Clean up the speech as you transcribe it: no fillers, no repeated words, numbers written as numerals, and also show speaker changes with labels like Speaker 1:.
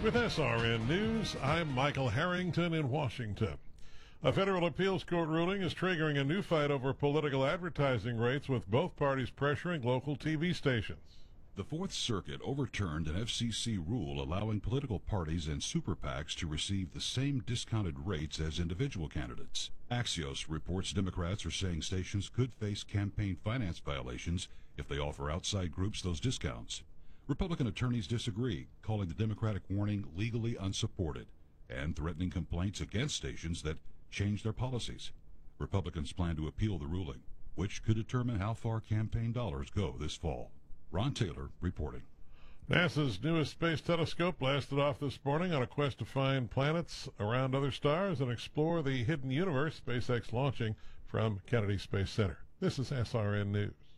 Speaker 1: With SRN News, I'm Michael Harrington in Washington. A federal appeals court ruling is triggering a new fight over political advertising rates, with both parties pressuring local TV stations.
Speaker 2: The Fourth Circuit overturned an FCC rule allowing political parties and super PACs to receive the same discounted rates as individual candidates. Axios reports Democrats are saying stations could face campaign finance violations if they offer outside groups those discounts. Republican attorneys disagree, calling the Democratic warning legally unsupported and threatening complaints against stations that change their policies. Republicans plan to appeal the ruling, which could determine how far campaign dollars go this fall. Ron Taylor reporting.
Speaker 1: NASA's newest space telescope blasted off this morning on a quest to find planets around other stars and explore the hidden universe, SpaceX launching from Kennedy Space Center. This is SRN News.